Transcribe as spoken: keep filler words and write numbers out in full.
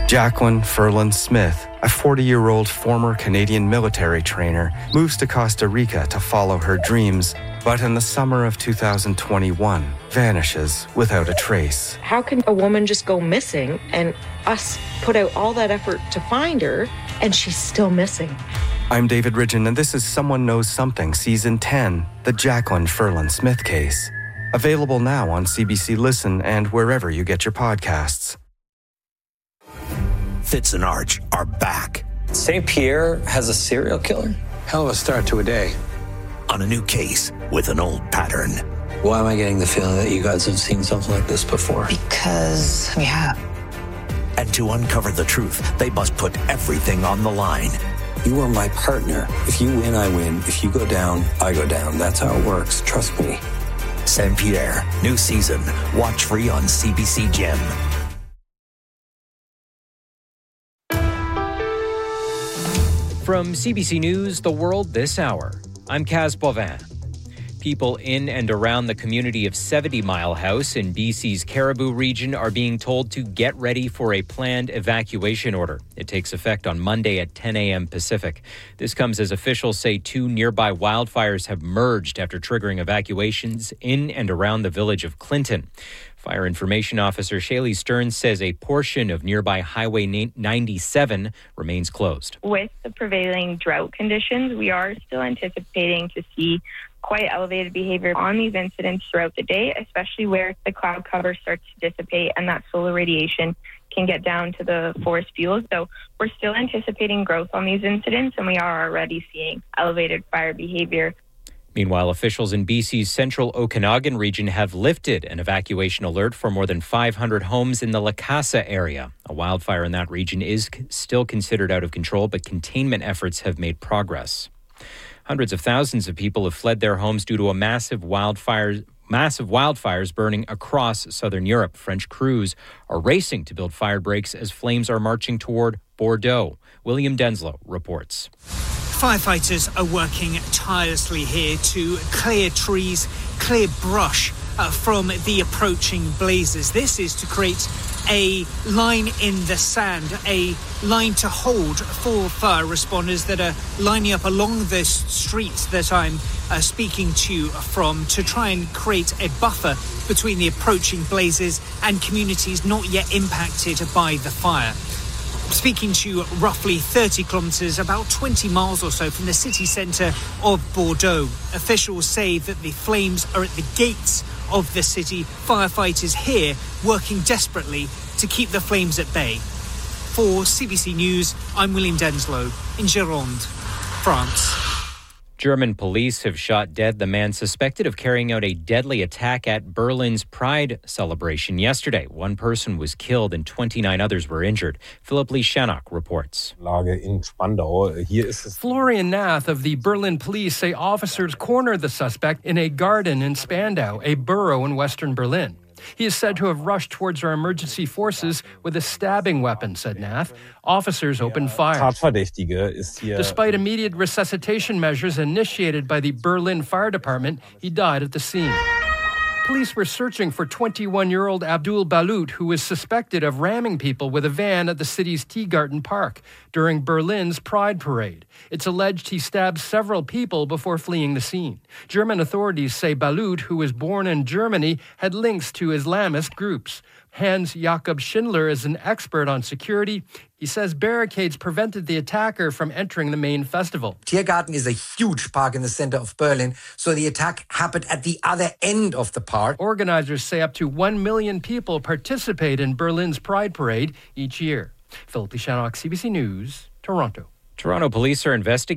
Jacqueline Ferland Smith, a forty-year-old former Canadian military trainer, moves to Costa Rica to follow her dreams, but in the summer of two thousand twenty-one, vanishes without a trace. How can a woman just go missing and us put out all that effort to find her and she's still missing? I'm David Ridgen, and this is Someone Knows Something, Season ten, the Jacqueline Ferland Smith case. Available now on C B C Listen and wherever you get your podcasts. Fitz and Arch are back. Saint Pierre has a serial killer? Hell of a start to a day. On a new case with an old pattern. Why am I getting the feeling that you guys have seen something like this before? Because we have. And to uncover the truth, they must put everything on the line. You are my partner. If you win, I win. If you go down, I go down. That's how it works. Trust me. Saint Pierre, new season. Watch free on C B C Gem. From C B C News, The World This Hour, I'm Kaz Bovin. People in and around the community of seventy Mile House in B C's Cariboo region are being told to get ready for a planned evacuation order. It takes effect on Monday at ten a.m. Pacific. This comes as officials say two nearby wildfires have merged after triggering evacuations in and around the village of Clinton. Fire Information Officer Shaylee Stearns says a portion of nearby Highway ninety-seven remains closed. With the prevailing drought conditions, we are still anticipating to see quite elevated behavior on these incidents throughout the day, especially where the cloud cover starts to dissipate and that solar radiation can get down to the forest fuels. So we're still anticipating growth on these incidents, and we are already seeing elevated fire behavior. Meanwhile, officials in B C's central Okanagan region have lifted an evacuation alert for more than five hundred homes in the Lacasa area. A wildfire in that region is still considered out of control, but containment efforts have made progress. Hundreds of thousands of people have fled their homes due to a massive wildfires, massive wildfires burning across southern Europe. French crews are racing to build fire breaks as flames are marching toward Bordeaux. William Denslow reports. Firefighters are working tirelessly here to clear trees, clear brush uh, from the approaching blazes. This is to create a line in the sand, a line to hold for fire responders that are lining up along the streets that I'm uh, speaking to you from to try and create a buffer between the approaching blazes and communities not yet impacted by the fire. Speaking to you roughly thirty kilometres, about twenty miles or so from the city centre of Bordeaux. Officials say that the flames are at the gates of the city. Firefighters here working desperately to keep the flames at bay. For C B C News, I'm William Denslow in Gironde, France. German police have shot dead the man suspected of carrying out a deadly attack at Berlin's Pride celebration yesterday. One person was killed and twenty-nine others were injured. Philip Lee Shannock reports. Florian Nath of the Berlin police say officers cornered the suspect in a garden in Spandau, a borough in western Berlin. He is said to have rushed towards our emergency forces with a stabbing weapon, said Nath. Officers opened fire. Despite immediate resuscitation measures initiated by the Berlin Fire Department, he died at the scene. Police were searching for twenty-one-year-old Abdul Balut, who was suspected of ramming people with a van at the city's Tiergarten Park during Berlin's Pride Parade. It's alleged he stabbed several people before fleeing the scene. German authorities say Balut, who was born in Germany, had links to Islamist groups. Hans Jakob Schindler is an expert on security. He says barricades prevented the attacker from entering the main festival. Tiergarten is a huge park in the center of Berlin, so the attack happened at the other end of the park. Organizers say up to one million people participate in Berlin's Pride Parade each year. Philip Shannock, C B C News, Toronto. Toronto police are investigating